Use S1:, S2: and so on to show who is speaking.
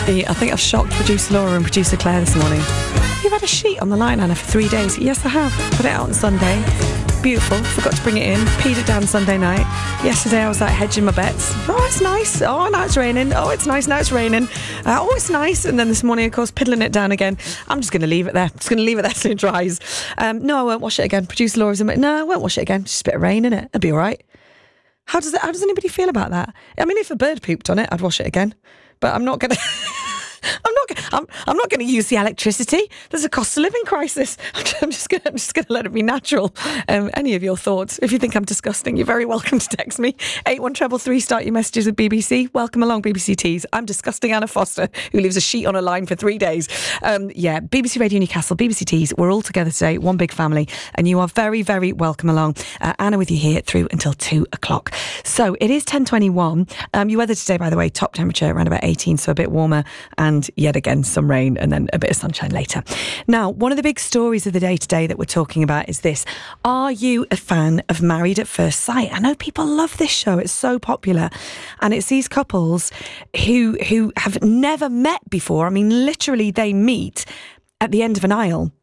S1: I think I've shocked producer Laura and producer Claire this morning. You've had a sheet on the line, Anna, for 3 days. Yes, I have. Put it out on Sunday. Beautiful. Forgot to bring it in. Peed it down Sunday night. Yesterday I was like hedging my bets. Oh, it's nice. Oh, now it's raining. Oh, it's nice. Now it's raining. Oh, it's nice. And then this morning, of course, piddling it down again. I'm just going to leave it there. Just going to leave it there till it dries. No, I won't wash it again. Producer Laura's like, no, I won't wash it again. Just a bit of rain in it. It'll be all right. How does anybody feel about that? I mean, if a bird pooped on it, I'd wash it again. But I'm not going to... I'm not going to use the electricity. There's a cost of living crisis. I'm just going to let it be natural. Any of your thoughts? If you think I'm disgusting, you're very welcome to text me. 81333. Start your messages with BBC. Welcome along, BBC Tees. I'm disgusting Anna Foster, who leaves a sheet on a line for 3 days. BBC Radio Newcastle, BBC Tees. We're all together today, one big family, and you are very, very welcome along. Anna with you here through until 2 o'clock. So it is 10:21. Your weather today, by the way, top temperature around about 18, so a bit warmer, and yet again some rain and then a bit of sunshine later. Now, one of the big stories of the day today that we're talking about is this. Are you a fan of Married at First Sight? I know people love this show. It's so popular. And it's these couples who have never met before. I mean, literally they meet at the end of an aisle